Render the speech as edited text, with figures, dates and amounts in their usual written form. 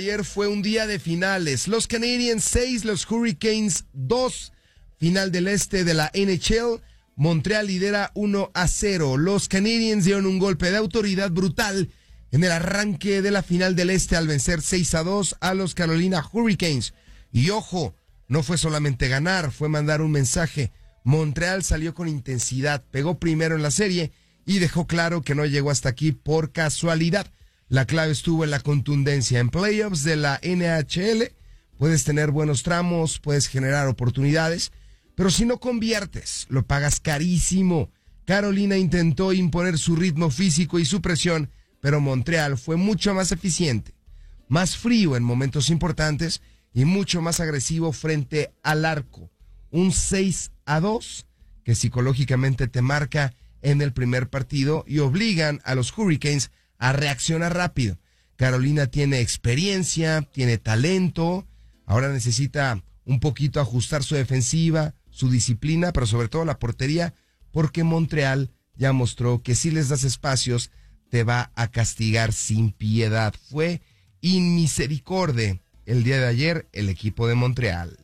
Ayer fue un día de finales. Los Canadiens 6, los Hurricanes 2. Final del este de la NHL. Montreal lidera 1-0. Los Canadiens dieron un golpe de autoridad brutal en el arranque de la final del este al vencer 6-2 a los Carolina Hurricanes. Y ojo, no fue solamente ganar, fue mandar un mensaje. Montreal salió con intensidad, pegó primero en la serie y dejó claro que no llegó hasta aquí por casualidad. La clave estuvo en la contundencia. En playoffs de la NHL puedes tener buenos tramos, puedes generar oportunidades, pero si no conviertes, lo pagas carísimo. Carolina intentó imponer su ritmo físico y su presión, pero Montreal fue mucho más eficiente, más frío en momentos importantes y mucho más agresivo frente al arco. Un 6-2 que psicológicamente te marca en el primer partido y obligan a los Hurricanes a reaccionar rápido. Carolina tiene experiencia, tiene talento, ahora necesita un poquito ajustar su defensiva, su disciplina, pero sobre todo la portería, porque Montreal ya mostró que si les das espacios, te va a castigar sin piedad. Fue inmisericordia el día de ayer el equipo de Montreal.